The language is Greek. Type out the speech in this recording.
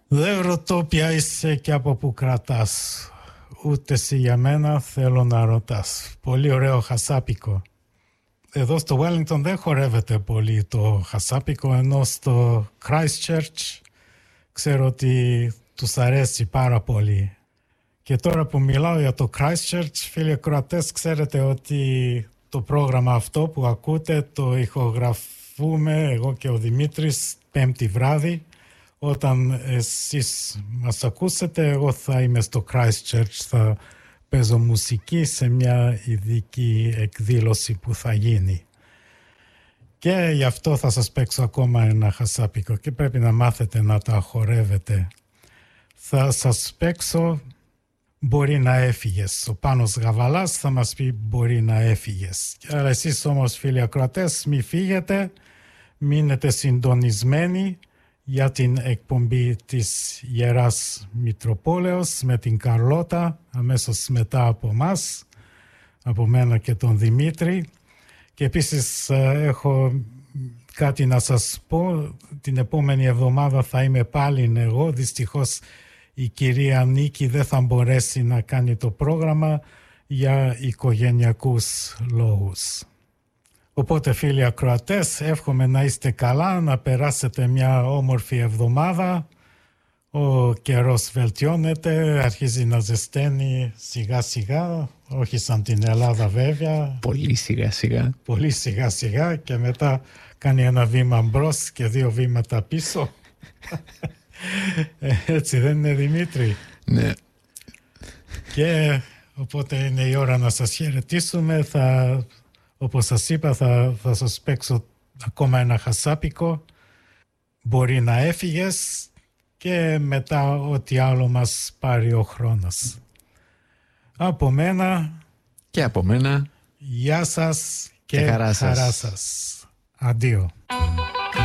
Δεν ρωτώ ποια είσαι και από που κρατάς. Ούτε εσύ για μένα θέλω να ρωτάς. Πολύ ωραίο χασάπικο. Εδώ στο Wellington δεν χορεύεται πολύ το χασάπικο, ενώ στο Christchurch ξέρω ότι τους αρέσει πάρα πολύ. Και τώρα που μιλάω για το Christchurch, φίλοι ακροατές, ξέρετε ότι το πρόγραμμα αυτό που ακούτε το ηχογραφούμε εγώ και ο Δημήτρης Πέμπτη βράδυ. Όταν εσείς μας ακούσετε, εγώ θα είμαι στο Christchurch, θα παίζω μουσική σε μια ειδική εκδήλωση που θα γίνει. Και γι' αυτό θα σας παίξω ακόμα ένα χασάπικο και πρέπει να μάθετε να τα χορεύετε. Θα σας παίξω «Μπορεί να έφυγες». Ο Πάνος Γαβαλάς θα μας πει «Μπορεί να έφυγες». Αλλά εσείς όμως, φίλοι ακροατές, μη φύγετε, μείνετε συντονισμένοι για την εκπομπή της Ιεράς Μητροπόλεως με την Καρλώτα αμέσως μετά από μας, από μένα και τον Δημήτρη. Και επίσης έχω κάτι να σας πω. Την επόμενη εβδομάδα θα είμαι πάλι εγώ. Δυστυχώς η κυρία Νίκη δεν θα μπορέσει να κάνει το πρόγραμμα για οικογενειακούς λόγους. Οπότε φίλοι ακροατές, εύχομαι να είστε καλά, να περάσετε μια όμορφη εβδομάδα. Ο καιρός βελτιώνεται, αρχίζει να ζεσταίνει σιγά σιγά, όχι σαν την Ελλάδα βέβαια. Πολύ σιγά σιγά. Πολύ σιγά σιγά και μετά κάνει ένα βήμα μπρος και 2 βήματα πίσω. Έτσι δεν είναι, Δημήτρη? Ναι. Και οπότε είναι η ώρα να σας χαιρετήσουμε. Όπως σας είπα θα σας παίξω ακόμα ένα χασάπικο. Μπορεί να έφυγες και μετά ό,τι άλλο μας πάρει ο χρόνος. Από μένα και από μένα, γεια σας και χαρά σας. Χαρά σας. Αντίο.